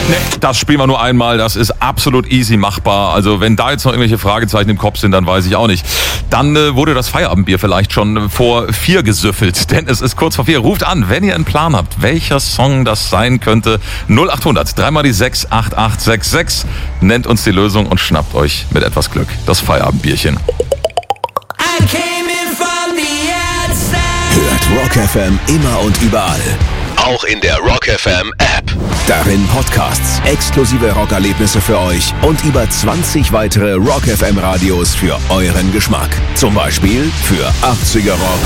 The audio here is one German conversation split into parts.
Nee, das spielen wir nur einmal, das ist absolut easy machbar. Also wenn da jetzt noch irgendwelche Fragezeichen im Kopf sind, dann weiß ich auch nicht. Dann wurde das Feierabendbier vielleicht schon vor 4 gesüffelt, denn es ist kurz vor 4. Ruft an, wenn ihr einen Plan habt, welcher Song das sein könnte. 0800 3 mal die 6 8866. Nennt uns die Lösung und schnappt euch mit etwas Glück das Feierabendbierchen. Hört Rock FM immer und überall. Auch in der Rock FM App. Darin Podcasts, exklusive Rockerlebnisse für euch und über 20 weitere Rock FM Radios für euren Geschmack. Zum Beispiel für 80er Rock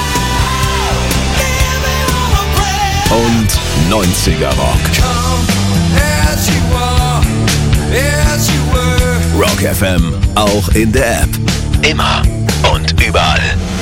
und 90er Rock. Rock FM, auch in der App. Immer und überall.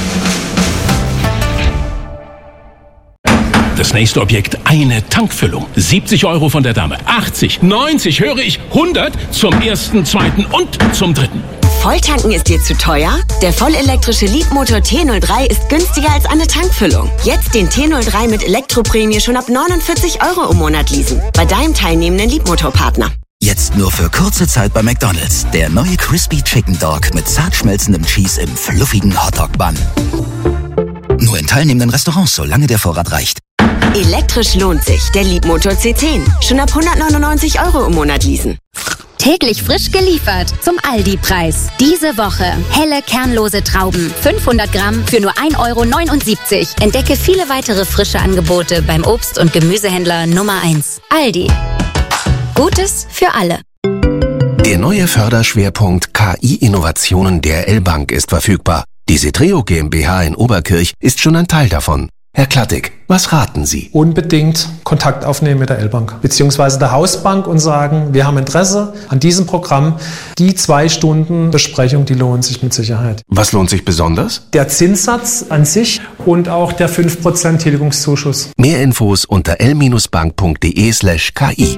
Das nächste Objekt, eine Tankfüllung. 70 € von der Dame. 80, 90, höre ich, 100 zum ersten, zweiten und zum dritten. Volltanken ist dir zu teuer? Der vollelektrische Leapmotor T03 ist günstiger als eine Tankfüllung. Jetzt den T03 mit Elektroprämie schon ab 49 € im Monat leasen. Bei deinem teilnehmenden Leapmotor-Partner. Jetzt nur für kurze Zeit bei McDonald's. Der neue Crispy Chicken Dog mit zart schmelzendem Cheese im fluffigen Hotdog-Bun. Nur in teilnehmenden Restaurants, solange der Vorrat reicht. Elektrisch lohnt sich. Der Leapmotor C10. Schon ab 199 € im Monat leasen. Täglich frisch geliefert zum Aldi-Preis. Diese Woche helle kernlose Trauben. 500 Gramm für nur 1,79 €. Entdecke viele weitere frische Angebote beim Obst- und Gemüsehändler Nummer 1. Aldi. Gutes für alle. Der neue Förderschwerpunkt KI-Innovationen der L-Bank ist verfügbar. Die Cetreo GmbH in Oberkirch ist schon ein Teil davon. Herr Klattig, was raten Sie? Unbedingt Kontakt aufnehmen mit der L-Bank bzw. der Hausbank und sagen, wir haben Interesse an diesem Programm. Die 2 Stunden Besprechung, die lohnt sich mit Sicherheit. Was lohnt sich besonders? Der Zinssatz an sich und auch der 5% Tilgungszuschuss. Mehr Infos unter l-bank.de/ki.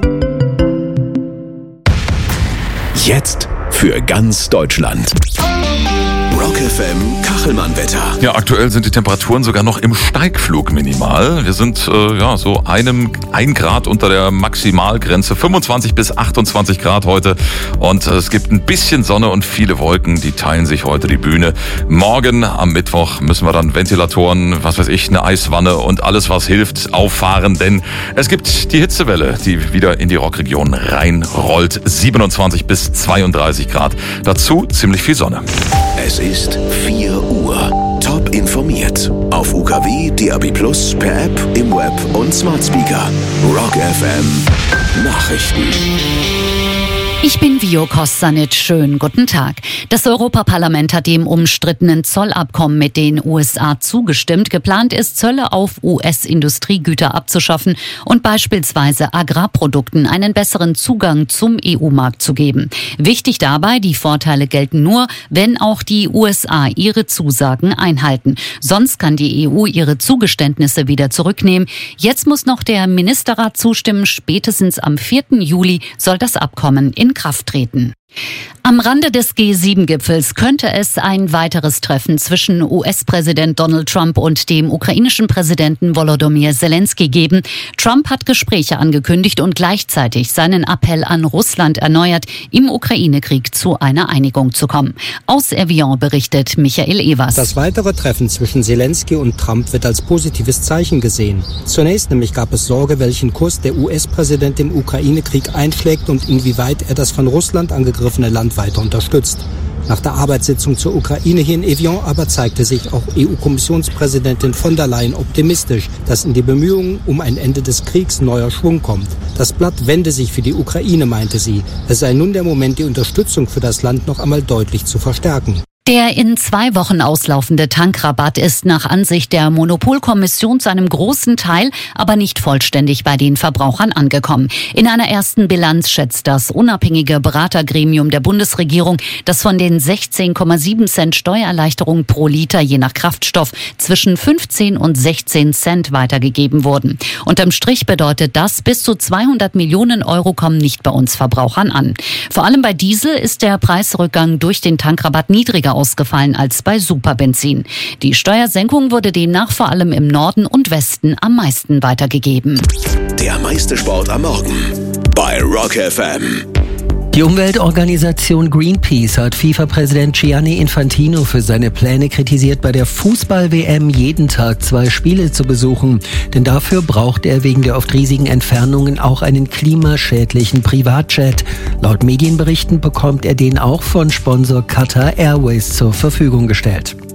Jetzt für ganz Deutschland. Rock FM Kachelmann-Wetter. Ja, aktuell sind die Temperaturen sogar noch im Steigflug minimal. Wir sind so 1 Grad unter der Maximalgrenze, 25 bis 28 Grad heute. Und es gibt ein bisschen Sonne und viele Wolken, die teilen sich heute die Bühne. Morgen am Mittwoch müssen wir dann Ventilatoren, was weiß ich, eine Eiswanne und alles, was hilft, auffahren. Denn es gibt die Hitzewelle, die wieder in die Rockregion reinrollt. 27 bis 32 Grad. Dazu ziemlich viel Sonne. Es ist 4 Uhr. Top informiert. Auf UKW, DAB+, per App, im Web und Smart Speaker. Rock FM Nachrichten. Ich bin Vio Kostanic. Schönen guten Tag. Das Europaparlament hat dem umstrittenen Zollabkommen mit den USA zugestimmt. Geplant ist, Zölle auf US-Industriegüter abzuschaffen und beispielsweise Agrarprodukten einen besseren Zugang zum EU-Markt zu geben. Wichtig dabei, die Vorteile gelten nur, wenn auch die USA ihre Zusagen einhalten. Sonst kann die EU ihre Zugeständnisse wieder zurücknehmen. Jetzt muss noch der Ministerrat zustimmen. Spätestens am 4. Juli soll das Abkommen in Kraft treten. Am Rande des G7-Gipfels könnte es ein weiteres Treffen zwischen US-Präsident Donald Trump und dem ukrainischen Präsidenten Volodymyr Zelensky geben. Trump hat Gespräche angekündigt und gleichzeitig seinen Appell an Russland erneuert, im Ukraine-Krieg zu einer Einigung zu kommen. Aus Evian berichtet Michael Evers. Das weitere Treffen zwischen Zelensky und Trump wird als positives Zeichen gesehen. Zunächst nämlich gab es Sorge, welchen Kurs der US-Präsident im Ukraine-Krieg einschlägt und inwieweit er das von Russland angegriffene Land weiter unterstützt. Nach der Arbeitssitzung zur Ukraine hier in Evian aber zeigte sich auch EU-Kommissionspräsidentin von der Leyen optimistisch, dass in die Bemühungen um ein Ende des Kriegs neuer Schwung kommt. Das Blatt wende sich für die Ukraine, meinte sie. Es sei nun der Moment, die Unterstützung für das Land noch einmal deutlich zu verstärken. Der in 2 Wochen auslaufende Tankrabatt ist nach Ansicht der Monopolkommission zu einem großen Teil, aber nicht vollständig bei den Verbrauchern angekommen. In einer ersten Bilanz schätzt das unabhängige Beratergremium der Bundesregierung, dass von den 16,7 Cent Steuererleichterung pro Liter je nach Kraftstoff zwischen 15 und 16 Cent weitergegeben wurden. Unterm Strich bedeutet das, bis zu 200 Millionen Euro kommen nicht bei uns Verbrauchern an. Vor allem bei Diesel ist der Preisrückgang durch den Tankrabatt niedriger ausgefallen als bei Superbenzin. Die Steuersenkung wurde demnach vor allem im Norden und Westen am meisten weitergegeben. Der meiste Sport am Morgen. bei Rock FM. Die Umweltorganisation Greenpeace hat FIFA-Präsident Gianni Infantino für seine Pläne kritisiert, bei der Fußball-WM jeden Tag 2 Spiele zu besuchen. Denn dafür braucht er wegen der oft riesigen Entfernungen auch einen klimaschädlichen Privatjet. Laut Medienberichten bekommt er den auch von Sponsor Qatar Airways zur Verfügung gestellt.